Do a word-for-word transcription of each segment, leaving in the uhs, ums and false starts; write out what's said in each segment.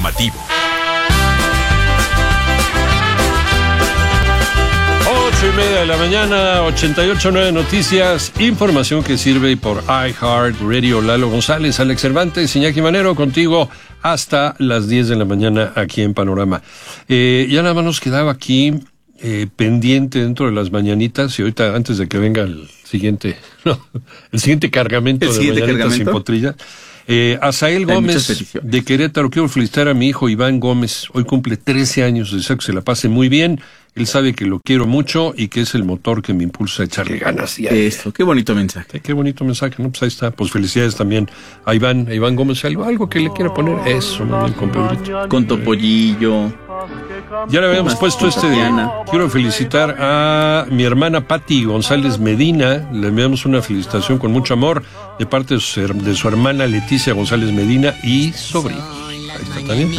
informativo. Ocho y media de la mañana, ochenta y ocho punto nueve Noticias, información que sirve por iHeartRadio. Lalo González, Alex Cervantes, Iñaki Manero, contigo hasta las diez de la mañana aquí en Panorama. Eh, ya nada más nos quedaba aquí eh, pendiente dentro de las mañanitas, y ahorita antes de que venga el siguiente, no, el siguiente cargamento ¿El de siguiente mañanitas cargamento? sin potrilla. Eh, Asael Gómez de Querétaro, quiero felicitar a mi hijo Iván Gómez, hoy cumple trece años, deseo que se la pase muy bien, él sabe que lo quiero mucho y que es el motor que me impulsa a echarle ganas. Eso, qué bonito mensaje. Sí, qué bonito mensaje, ¿no? Pues ahí está, pues felicidades también a Iván, a Iván Gómez, algo, algo que le quiera poner, eso, muy bien, con Pedrito. Con topollillo. Ya le habíamos puesto este de... Quiero felicitar a mi hermana Patti González Medina, le enviamos una felicitación con mucho amor de parte de su, de su hermana Leticia González Medina y sobrinos. Ahí está también.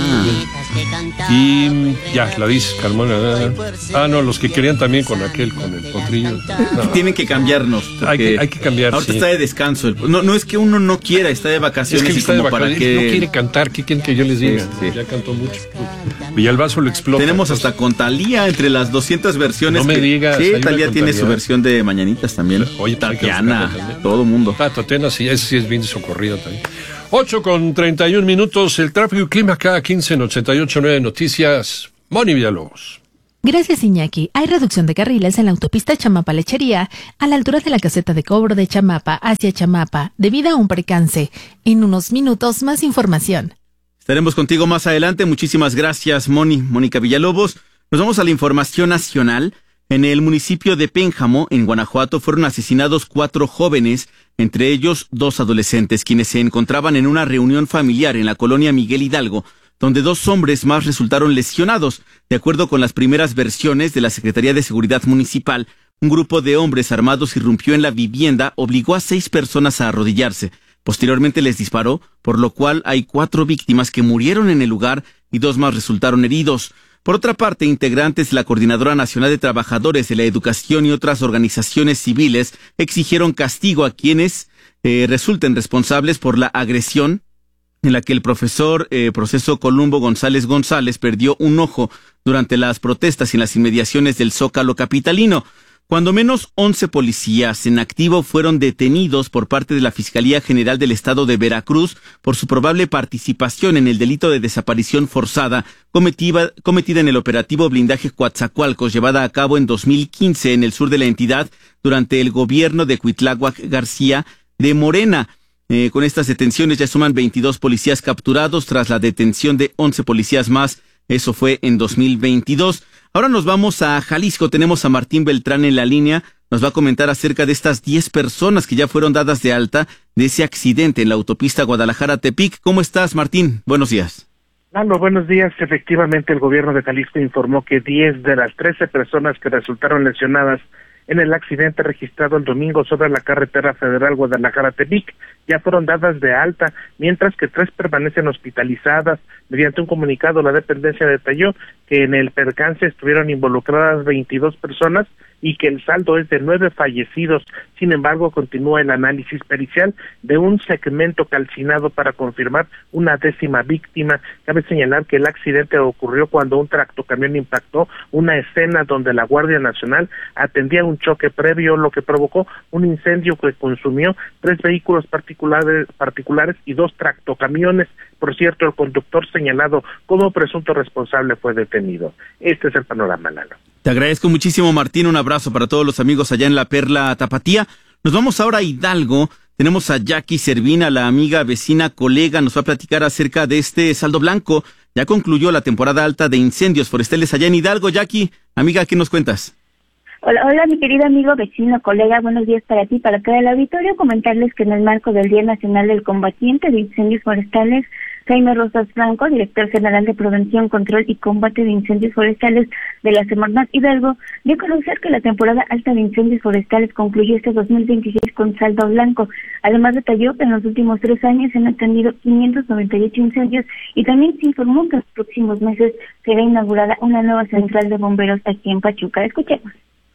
Ah. Y ya, la dice Carmona. Ah, no, los que querían también con aquel, con el potrillo. No. Tienen que cambiarnos. Hay que, hay que cambiar. Ahorita sí. está de descanso. No, no es que uno no quiera, está de vacaciones. Es que está de vacaciones. Para que... No quiere cantar, ¿qué quieren que yo les diga? Sí, sí. Ya cantó mucho. Villalbazo lo explota. Tenemos entonces. hasta con Talía entre las doscientas versiones. No me que... digas. Sí, Talía tiene su versión de Mañanitas también. Oye, Tatiana, todo mundo. Ah, Tatiana, sí, ese sí es bien socorrida también. ocho con treinta y un minutos, el tráfico y clima cada quince en ochenta y ocho punto nueve Noticias. Moni Villalobos. Gracias, Iñaki. Hay reducción de carriles en la autopista Chamapa-Lechería, a la altura de la caseta de cobro de Chamapa hacia Chamapa, debido a un percance. En unos minutos, más información. Estaremos contigo más adelante. Muchísimas gracias, Moni, Mónica Villalobos. Nos vamos a la información nacional. En el municipio de Pénjamo, en Guanajuato, fueron asesinados cuatro jóvenes, entre ellos dos adolescentes, quienes se encontraban en una reunión familiar en la colonia Miguel Hidalgo, donde dos hombres más resultaron lesionados. De acuerdo con las primeras versiones de la Secretaría de Seguridad Municipal, un grupo de hombres armados irrumpió en la vivienda, obligó a seis personas a arrodillarse. Posteriormente les disparó, por lo cual hay cuatro víctimas que murieron en el lugar y dos más resultaron heridos. Por otra parte, integrantes de la Coordinadora Nacional de Trabajadores de la Educación y otras organizaciones civiles exigieron castigo a quienes eh, resulten responsables por la agresión en la que el profesor eh, Proceso Columbo González González perdió un ojo durante las protestas en las inmediaciones del Zócalo capitalino. Cuando menos once policías en activo fueron detenidos por parte de la Fiscalía General del Estado de Veracruz por su probable participación en el delito de desaparición forzada cometida, cometida en el operativo Blindaje Coatzacoalcos, llevada a cabo en dos mil quince en el sur de la entidad durante el gobierno de Cuitláhuac García de Morena. Eh, con estas detenciones ya suman veintidós policías capturados tras la detención de once policías más. Eso fue en dos mil veintidós. Ahora nos vamos a Jalisco. Tenemos a Martín Beltrán en la línea. Nos va a comentar acerca de estas diez personas que ya fueron dadas de alta de ese accidente en la autopista Guadalajara-Tepic. ¿Cómo estás, Martín? Buenos días. Lalo, buenos días. Efectivamente, el gobierno de Jalisco informó que diez de las trece personas que resultaron lesionadas en el accidente registrado el domingo sobre la carretera federal Guadalajara-Tepic ya fueron dadas de alta, mientras que tres permanecen hospitalizadas. Mediante un comunicado, la dependencia detalló que en el percance estuvieron involucradas veintidós personas y que el saldo es de nueve fallecidos. Sin embargo, continúa el análisis pericial de un segmento calcinado para confirmar una décima víctima. Cabe señalar que el accidente ocurrió cuando un tractocamión impactó una escena donde la Guardia Nacional atendía un choque previo, lo que provocó un incendio que consumió tres vehículos particulares, particulares y dos tractocamiones. Por cierto, el conductor señalado como presunto responsable fue detenido. Este es el panorama, Lalo. Te agradezco muchísimo, Martín. Un abrazo para todos los amigos allá en la Perla Tapatía. Nos vamos ahora a Hidalgo. Tenemos a Jackie Servina, la amiga, vecina, colega. Nos va a platicar acerca de este saldo blanco. Ya concluyó la temporada alta de incendios forestales allá en Hidalgo. Jackie, amiga, ¿qué nos cuentas? Hola, hola, mi querido amigo, vecino, colega, buenos días para ti, para todo el auditorio. Comentarles que en el marco del Día Nacional del Combatiente de Incendios Forestales, Jaime Rosas Franco, director general de Prevención, Control y Combate de Incendios Forestales de la Semarnat Hidalgo, dio a conocer que la temporada alta de incendios forestales concluyó este dos mil veintiséis con saldo blanco. Además, detalló que en los últimos tres años se han atendido quinientos noventa y ocho incendios y también se informó que en los próximos meses será inaugurada una nueva central de bomberos aquí en Pachuca. Escuchemos.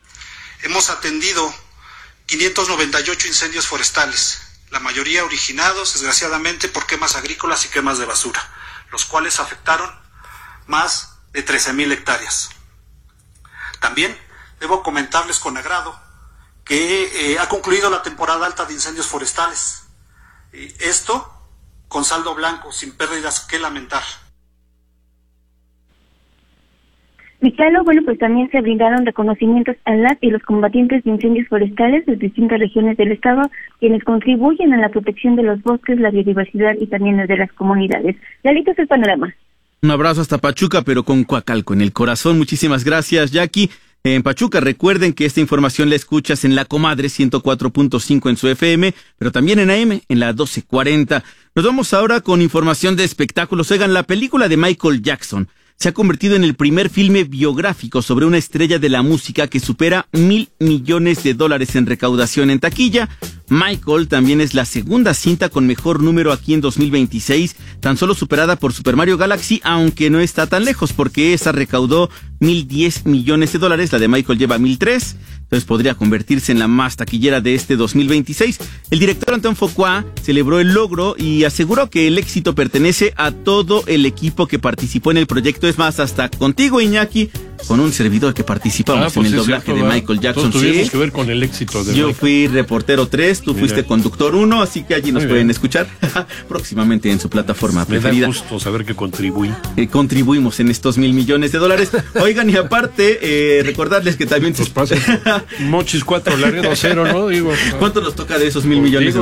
Hemos atendido quinientos noventa y ocho incendios forestales, la mayoría originados, desgraciadamente, por quemas agrícolas y quemas de basura. los cuales afectaron más de trece mil hectáreas. También debo comentarles con agrado que eh, ha concluido la temporada alta de incendios forestales. Y esto con saldo blanco, sin pérdidas que lamentar. Michalo, bueno, pues también se brindaron reconocimientos a las y los combatientes de incendios forestales de distintas regiones del estado, quienes contribuyen a la protección de los bosques, la biodiversidad y también de las comunidades. Lalito, es el panorama. Un abrazo hasta Pachuca, pero con Coacalco en el corazón. Muchísimas gracias, Jackie. En Pachuca, recuerden que esta información la escuchas en La Comadre ciento cuatro punto cinco en su F M, pero también en A M, en la doce cuarenta. Nos vamos ahora con información de espectáculos. Oigan, la película de Michael Jackson se ha convertido en el primer filme biográfico sobre una estrella de la música que supera mil millones de dólares en recaudación en taquilla. Michael también es la segunda cinta con mejor número aquí en dos mil veintiséis, tan solo superada por Super Mario Galaxy, aunque no está tan lejos porque esa recaudó mil diez millones de dólares, la de Michael lleva mil tres, entonces podría convertirse en la más taquillera de este dos mil veintiséis. El director Antoine Fuqua celebró el logro y aseguró que el éxito pertenece a todo el equipo que participó en el proyecto, es más, hasta contigo, Iñaki, con un servidor que participamos ah, pues en el doblaje cierto, de Michael Jackson. Todos tuvimos sí. que ver con el éxito de Yo Michael. fui reportero tres, tú Mira. fuiste conductor uno, así que allí nos Muy pueden bien. escuchar próximamente en su plataforma Me preferida. Me da gusto saber que contribuí. Eh, contribuimos en estos mil millones de dólares. Oigan, y aparte, eh, recordarles que también... Pues pasa Mochis cuatro, Laredo cero, ¿no? Digo, ¿cuánto nos toca de esos mil millones digo,